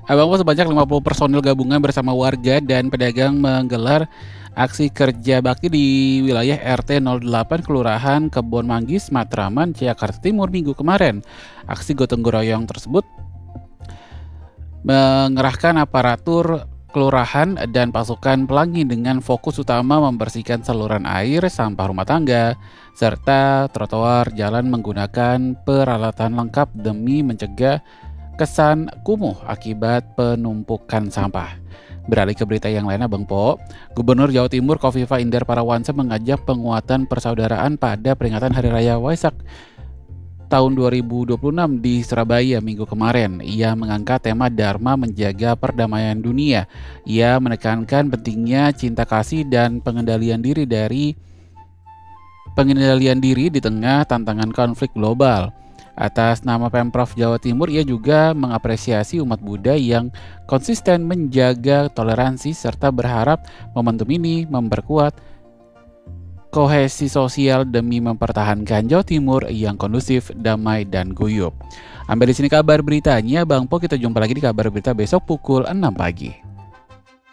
Abang Po sebanyak 50 personil gabungan bersama warga dan pedagang menggelar aksi kerja bakti di wilayah RT 08 Kelurahan Kebon Manggis, Matraman, Jakarta Timur Minggu kemarin. Aksi gotong royong tersebut mengerahkan aparatur kelurahan dan pasukan pelangi dengan fokus utama membersihkan saluran air, sampah rumah tangga, serta trotoar jalan menggunakan peralatan lengkap demi mencegah kesan kumuh akibat penumpukan sampah. Beralih ke berita yang lain, Abang Po, Gubernur Jawa Timur Kofifa Indar Parawansa mengajak penguatan persaudaraan pada peringatan Hari Raya Waisak tahun 2026 di Surabaya minggu kemarin. Ia mengangkat tema Dharma menjaga perdamaian dunia. Ia menekankan pentingnya cinta kasih dan pengendalian diri di tengah tantangan konflik global. Atas nama Pemprov Jawa Timur, ia juga mengapresiasi umat Buddha yang konsisten menjaga toleransi serta berharap momentum ini memperkuat kohesi sosial demi mempertahankan Jawa Timur yang kondusif, damai, dan guyup. Sampai di sini kabar beritanya, Bang Po. Kita jumpa lagi di kabar berita besok pukul 6 pagi.